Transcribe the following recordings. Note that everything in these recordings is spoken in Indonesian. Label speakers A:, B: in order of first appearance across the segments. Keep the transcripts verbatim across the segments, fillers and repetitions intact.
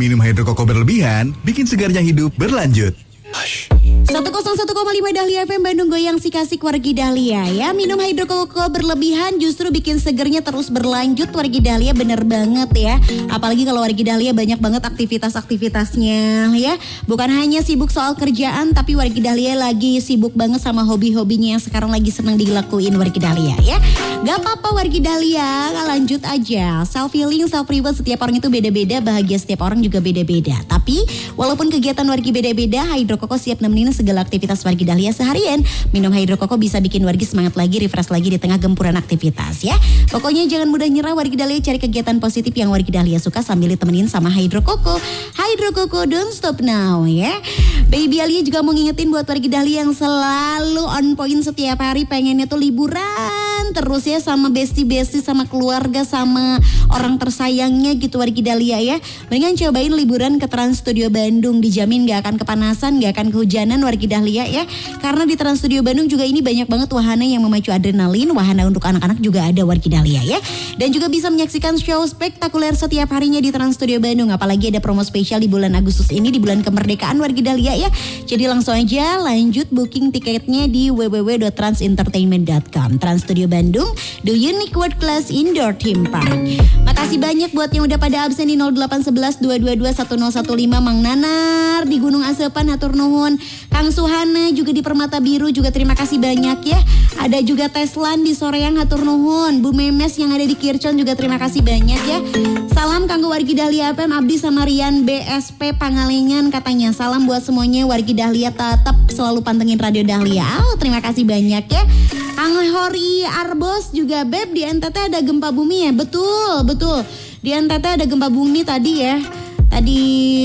A: Minum Hydro Koko berlebihan bikin segarnya hidup berlanjut.
B: seratus satu koma lima Dahlia F M Bandung goyang si kasih wargi Dahlia ya. Minum Hydro Koko berlebihan justru bikin segernya terus berlanjut wargi Dahlia, bener banget ya. Apalagi kalau wargi Dahlia banyak banget aktivitas-aktivitasnya ya. Bukan hanya sibuk soal kerjaan, tapi wargi Dahlia lagi sibuk banget sama hobi-hobinya yang sekarang lagi senang dilakuin wargi Dahlia ya. Gak apa-apa wargi Dahlia, lanjut aja. Self healing, self reward setiap orang itu beda-beda, bahagia setiap orang juga beda-beda. Tapi walaupun kegiatan wargi beda-beda, Hydro Koko siap nemenin segala aktivitas wargi Dahlia seharian. Minum Hydro Koko bisa bikin wargi semangat lagi, refresh lagi di tengah gempuran aktivitas ya. Pokoknya jangan mudah nyerah wargi Dahlia, cari kegiatan positif yang wargi Dahlia suka sambil ditemenin sama Hydro Koko. Hydro Koko don't stop now ya. Baby Alia juga mau ngingetin buat wargi Dahlia yang selalu on point setiap hari, pengennya tuh liburan terus ya sama bestie-bestie, sama keluarga, sama orang tersayangnya gitu wargi Dahlia ya. Mendingan cobain liburan ke Trans Studio Bandung, dijamin gak akan kepanasan, gak akan kehujanan wargi Dahlia ya. Karena di Trans Studio Bandung juga ini banyak banget wahana yang memacu adrenalin, wahana untuk anak-anak juga ada wargi Dahlia ya. Dan juga bisa menyaksikan show spektakuler setiap harinya di Trans Studio Bandung. Apalagi ada promo spesial di bulan Agustus ini, di bulan kemerdekaan wargi Dahlia ya. Jadi langsung aja lanjut booking tiketnya di w w w dot trans entertainment dot com. Trans Studio Bandung, the unique world class indoor theme park. Makasih banyak buat yang udah pada absen di nol delapan satu satu dua dua dua satu nol satu lima. Mang Nanar di Gunung Asepan hatur nuhun. Kang Suhana juga di Permata Biru juga terima kasih banyak ya. Ada juga Teslan di Soreang hatur nuhun. Bu Memes yang ada di Kircon juga terima kasih banyak ya. Salam kanggo wargi Dahlia F M, Abdi sama Rian B S P Pangalengan katanya. Salam buat semuanya wargi Dahlia, tetap selalu pantengin Radio Dahlia. Oh, terima kasih banyak ya. Kang Hori Arbos juga, Beb di N T T ada gempa bumi ya? Betul, betul. Di N T T ada gempa bumi tadi ya. Tadi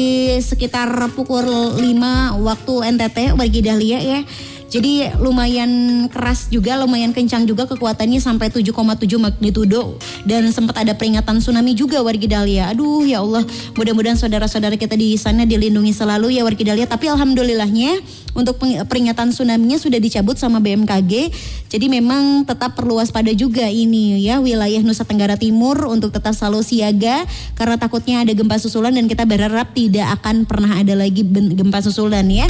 B: sekitar pukul lima waktu N T T wargi Dahlia ya. Jadi lumayan keras juga, lumayan kencang juga, kekuatannya sampai tujuh koma tujuh magnitudo. Dan sempat ada peringatan tsunami juga wargi Dahlia. Aduh ya Allah, mudah-mudahan saudara-saudara kita di sana dilindungi selalu ya wargi Dahlia. Tapi alhamdulillahnya untuk peringatan tsunami-nya sudah dicabut sama B M K G. Jadi memang tetap perlu waspada juga ini ya wilayah Nusa Tenggara Timur untuk tetap selalu siaga. Karena takutnya ada gempa susulan dan kita berharap tidak akan pernah ada lagi gempa susulan ya.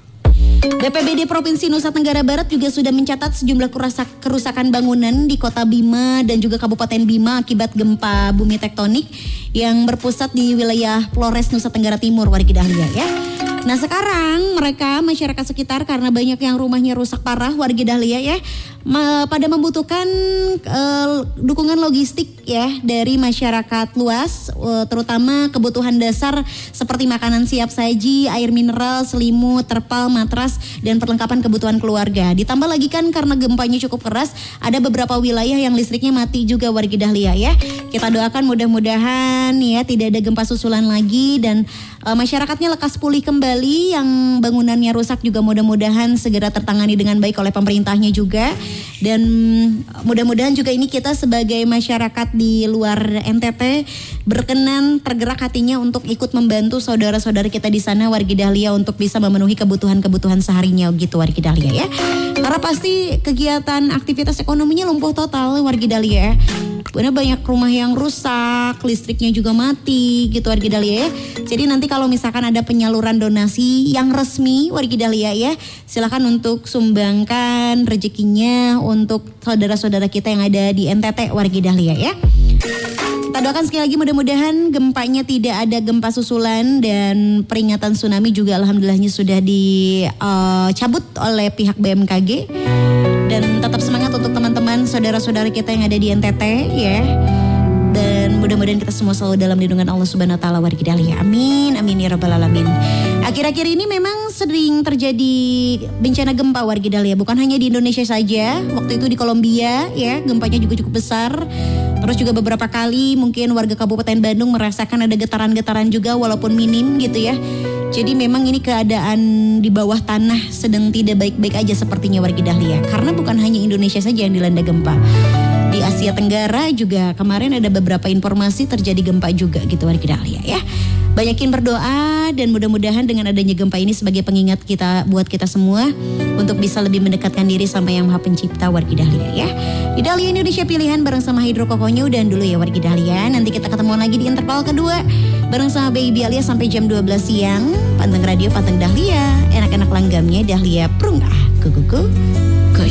B: B P B D Provinsi Nusa Tenggara Barat juga sudah mencatat sejumlah kerusak, kerusakan bangunan di Kota Bima dan juga Kabupaten Bima akibat gempa bumi tektonik yang berpusat di wilayah Flores Nusa Tenggara Timur wargi Dahlia ya. Nah sekarang mereka masyarakat sekitar karena banyak yang rumahnya rusak parah wargi Dahlia ya, pada membutuhkan uh, dukungan logistik ya dari masyarakat luas, uh, terutama kebutuhan dasar seperti makanan siap saji, air mineral, selimut, terpal, matras, dan perlengkapan kebutuhan keluarga. Ditambah lagi kan karena gempanya cukup keras, ada beberapa wilayah yang listriknya mati juga wargi Dahlia ya. Kita doakan mudah-mudahan ya tidak ada gempa susulan lagi dan uh, masyarakatnya lekas pulih kembali. Yang bangunannya rusak juga mudah-mudahan segera tertangani dengan baik oleh pemerintahnya juga. Dan mudah-mudahan juga ini kita sebagai masyarakat di luar N T T berkenan tergerak hatinya untuk ikut membantu saudara-saudara kita di sana wargi Dahlia untuk bisa memenuhi kebutuhan-kebutuhan seharinya gitu wargi Dahlia ya. Karena pasti kegiatan aktivitas ekonominya lumpuh total wargi Dahlia ya. Benar banyak rumah yang rusak, listriknya juga mati gitu wargi Dahlia ya. Jadi nanti kalau misalkan ada penyaluran donasi yang resmi wargi Dahlia ya, silakan untuk sumbangkan rezekinya untuk saudara-saudara kita yang ada di N T T wargi Dahlia ya. Kita doakan sekali lagi mudah-mudahan gempanya tidak ada gempa susulan dan peringatan tsunami juga alhamdulillahnya sudah dicabut uh, oleh pihak B M K G. Dan tetap semangat untuk teman-teman saudara-saudara kita yang ada di N T T ya. Dan mudah-mudahan kita semua selalu dalam lindungan Allah Subhanahu wa taala wargi Dahlia. Amin, amin ya rabbal alamin. Akhir-akhir ini memang sering terjadi bencana gempa wargi Dahlia, bukan hanya di Indonesia saja. Waktu itu di Kolombia ya, gempanya juga cukup besar. Terus juga beberapa kali mungkin warga Kabupaten Bandung merasakan ada getaran-getaran juga walaupun minim gitu ya. Jadi memang ini keadaan di bawah tanah sedang tidak baik-baik aja sepertinya wargi Dahlia. Karena bukan hanya Indonesia saja yang dilanda gempa. Di Asia Tenggara juga kemarin ada beberapa informasi terjadi gempa juga gitu wargi Dahlia ya. Banyakin berdoa dan mudah-mudahan dengan adanya gempa ini sebagai pengingat kita buat kita semua untuk bisa lebih mendekatkan diri sama Yang Maha Pencipta wargi Dahlia ya. Di Dahlia Indonesia Pilihan bareng sama Hydro Kokonya udahan dulu ya wargi Dahlia. Nanti kita ketemuan lagi di interval kedua bareng sama Baby Alia sampai jam dua belas siang. Panteng radio, panteng Dahlia. Enak-enak langgamnya Dahlia Prungah. Kukuku.